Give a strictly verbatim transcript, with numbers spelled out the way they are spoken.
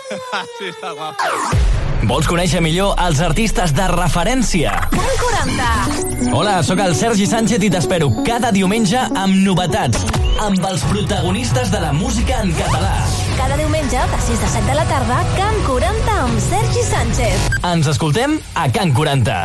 Sí, està guapo. Vols conèixer millor els artistes de referència? Can quaranta. Hola, sóc el Sergi Sánchez i t'espero cada diumenge amb novetats, amb els protagonistes de la música en català. Cada diumenge, de sis a set de la tarda, Can quaranta amb Sergi Sánchez. Ens escoltem a Can quaranta.